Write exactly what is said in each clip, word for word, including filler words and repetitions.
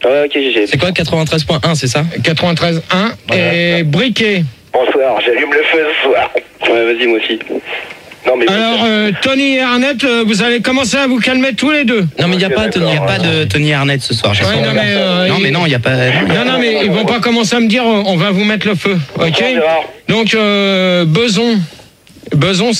Ouais, ok, G G. C'est quoi quatre-vingt-treize point un, c'est ça? quatre-vingt-treize un. Voilà. Et Briquet. Bonsoir, j'allume le feu ce soir. Ouais, vas-y, moi aussi. Non, mais alors, euh, Tony et Arnett, euh, vous allez commencer à vous calmer tous les deux. Non, mais il n'y a, pas, Tony, y a pas de Tony et Arnett ce soir. Ouais, non, mais, euh, non, mais non, il n'y a pas... Non, non, mais ils vont pas commencer à me dire, on va vous mettre le feu, ok? Donc, euh, Beson. Beson,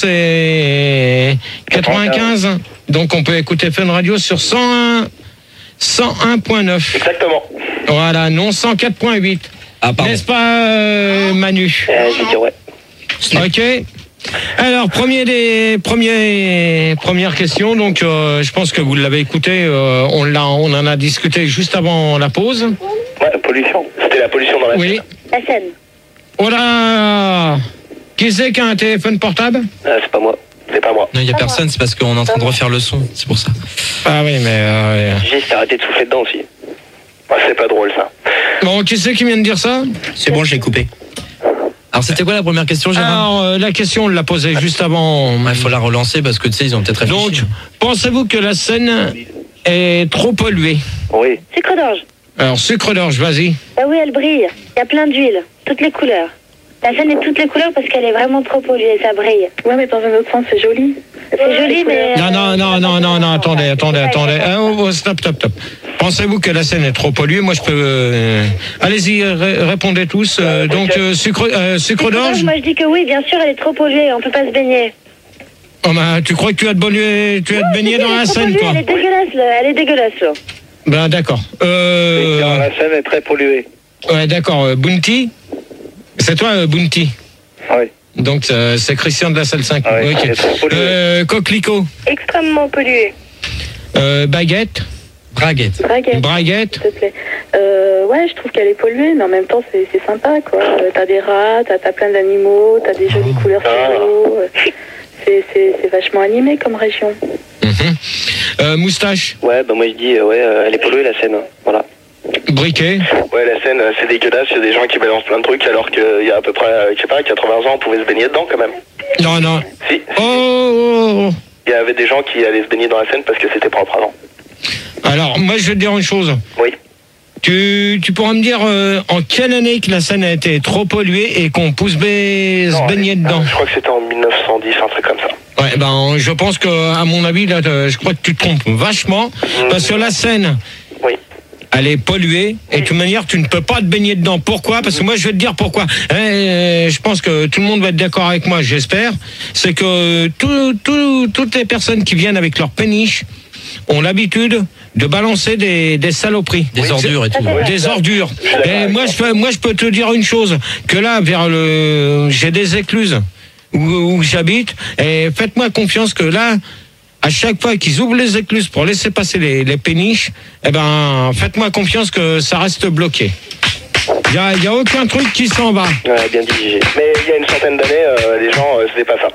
c'est quatre-vingt-quinze. Donc, on peut écouter Fun Radio sur cent un, cent un point neuf. Exactement. Voilà, non cent quatre point huit. Ah, pardon. N'est-ce pas, euh, Manu? Euh, j'ai dit ouais. Ok. Alors, premier des premiers première question. Donc, euh, je pense que vous l'avez écouté. Euh, on l'a, on en a discuté juste avant la pause. Ouais, pollution. C'était la pollution dans la Oui. Seine. La Seine. Oh là! Qui c'est qui a un téléphone portable? Euh, c'est pas moi. C'est pas moi. Non, il n'y a personne, c'est parce qu'on est en train de refaire le son, c'est pour ça. Ah oui, mais euh, J'ai s'est arrêté de souffler dedans aussi. Ouais, c'est pas drôle ça. bon, qui c'est qui vient de dire ça? C'est bon, je l'ai coupé. Alors, c'était quoi la première question, Gérard? Alors, euh, la question, on l'a posée juste avant. Il faut la relancer parce que tu sais, ils ont peut-être réfléchi. Donc, pensez-vous que la Seine est trop polluée? Oui. Sucre d'orge. Alors, sucre d'orge, vas-y. Bah oui, elle brille. Il y a plein d'huile. Toutes les couleurs. La Seine est toutes les couleurs parce qu'elle est vraiment trop polluée. Ça brille. Ouais, mais dans un autre sens, c'est joli. C'est joli, mais... Non, non, non, non, non, non, attendez, attendez, attendez. Ah, oh, oh, stop, stop, stop. Pensez-vous que la Seine est trop polluée? Moi, je peux... euh, Allez-y, ré- répondez tous. Euh, donc, euh, sucre, euh, sucre d'orge? Moi, je dis que oui, bien sûr, elle est trop polluée. On peut pas se baigner. Oh, bah, tu crois que tu as te baigner, tu as te baigner dans la Seine, toi? Elle est dégueulasse, là. Elle est dégueulasse, là. Ben, d'accord. Euh... La Seine est très polluée. Ouais, d'accord. Euh, Bounty? C'est toi, euh, Bounty? Oui. Donc, euh, c'est Christian de la salle cinq. Ah ouais, Ok. elle est trop polluée. Euh, Coquelicot? Extrêmement polluée. Euh, Baguette? Braguette. Braguette, Braguette? s'il te plaît. Euh, ouais, je trouve qu'elle est polluée, mais en même temps, c'est c'est sympa, quoi. Euh, T'as des rats, t'as t'as plein d'animaux, t'as des jolies couleurs sur Ah. l'eau. euh, C'est c'est- c'est vachement animé comme région. Mhm. Euh, Moustache? Ouais, bah moi je dis, euh, ouais, euh, elle est polluée la Seine. Voilà. Briquet? Ouais, la Seine, euh, c'est dégueulasse. Il y a des gens qui balancent plein de trucs alors qu'il y a à peu près, euh, je sais pas, quatre-vingts ans, on pouvait se baigner dedans quand même. Non, non. Si. Oh, oh, oh. Il y avait des gens qui allaient se baigner dans la Seine parce que c'était propre avant. Alors, moi, je vais te dire une chose. Oui. Tu, tu pourras me dire euh, en quelle année que la Seine a été trop polluée et qu'on pousse ba- se Non, baigner mais, dedans? euh, Je crois que c'était en mille neuf cent dix, un truc comme ça. Ouais, ben, je pense que, à mon avis, là, te- je crois que tu te trompes vachement. Parce que la Seine, Oui. elle est polluée et de toute manière, tu ne peux pas te baigner dedans. Pourquoi? Parce que moi, je vais te dire pourquoi. Euh, je pense que tout le monde va être d'accord avec moi, j'espère. C'est que tout, tout, toutes les personnes qui viennent avec leur péniche ont l'habitude de balancer des, des saloperies. Des Oui, ordures et tout. c'est- Des ordures. Et moi, je peux, moi, je peux te dire une chose, que là, vers le, j'ai des écluses où, où j'habite, et faites-moi confiance que là, à chaque fois qu'ils ouvrent les écluses pour laisser passer les, les péniches, eh ben, faites-moi confiance que ça reste bloqué. Il y a, y a aucun truc qui s'en va. Ouais, bien dit, Gigi. Mais il y a une centaine d'années, euh, les gens, euh, c'était pas ça.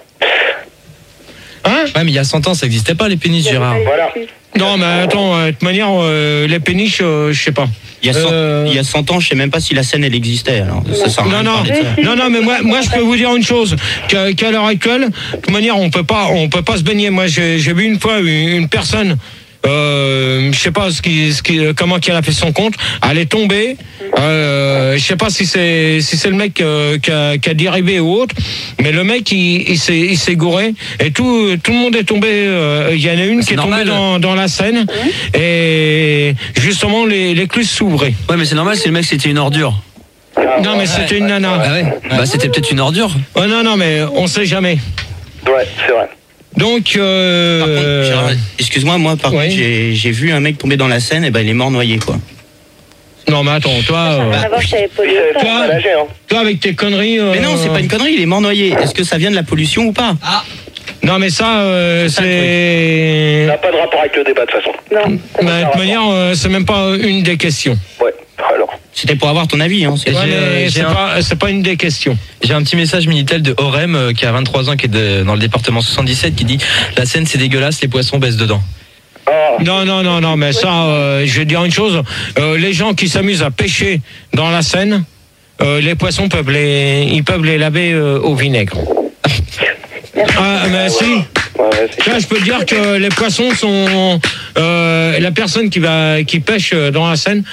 Hein? Ouais, mais il y a cent ans, ça n'existait pas, les pénis, Gérard. Voilà. Non, mais attends, euh, de toute manière, euh, les péniches, euh, je sais pas. Il y, a cent, Euh, il y a cent ans, je sais même pas si la Seine, elle existait. Alors, ça sert à rien Non, de non, parler de ça. non, non, mais moi, moi, je peux vous dire une chose, qu'à, qu'à l'heure actuelle, de toute manière, on peut pas, on peut pas se baigner. Moi, j'ai, j'ai vu une fois une, une personne, euh, je sais pas ce qui, ce qui, comment qu'elle a fait son compte, elle est tombée. Euh, je sais pas si c'est, si c'est le mec euh, qui, a, qui a dérivé ou autre, mais le mec, il, il s'est, il s'est gouré et tout, tout le monde est tombé. euh, Il y en a une C'est qui est normal. tombée dans, dans la Seine et justement les, les l'écluse s'ouvraient. Ouais, mais c'est normal, c'est le mec, c'était une ordure. Non, mais c'était une nana. Ah ouais. Bah, c'était peut-être une ordure. Oh non, non, mais on sait jamais. Ouais, c'est vrai. Donc, euh... Par contre, Gérard, excuse-moi, moi, par ouais. contre, j'ai j'ai vu un mec tomber dans la Seine, et ben il est mort noyé, quoi. non, mais attends, toi, euh, Avant, je savais Lui, polluer ça ça. fait pas nager, hein. toi avec tes conneries. euh, Mais non, c'est pas une connerie, il est mort noyé. Est-ce que ça vient de la pollution ou pas? Non, mais ça, euh, ça, le c'est. Ça n'a pas de rapport avec le débat, de toute façon. Non. Bah, de toute manière, euh, c'est même pas une des questions. Ouais, alors. C'était pour avoir ton avis, hein. c'est- Ouais, j'ai- mais j'ai c'est un- pas, c'est pas une des questions. J'ai un petit message Minitel de Orem euh, qui a vingt-trois ans, qui est de- dans le département soixante-dix-sept, qui dit la Seine c'est dégueulasse, les poissons baissent dedans. Ah, Non, non, non, non, mais ça, euh, je vais dire une chose. Euh, les gens qui s'amusent à pêcher dans la Seine, euh, les poissons peuvent les, ils peuvent les laver euh, au vinaigre. Ah, mais si. ouais, ouais, c'est Là, je peux te dire que les poissons sont euh, la personne qui va qui pêche dans la Seine